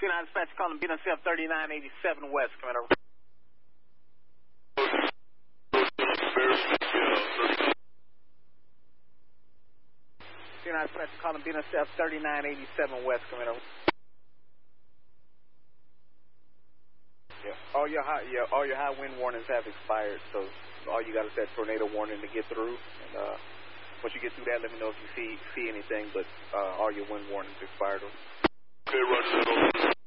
C9 dispatch calling BNSF 3987 West, coming over. C9 dispatch calling BNSF 3987 West, coming over. Yeah, all your high wind warnings have expired, so all you got is that tornado warning to get through. And once you get through that, let me know if you see anything. But all your wind warnings expired. Okay, roger that.